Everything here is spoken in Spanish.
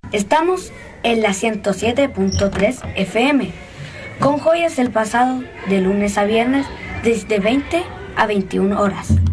Estamos en la 107.3 FM, con joyas del pasado de lunes a viernes desde 20 a 21 horas.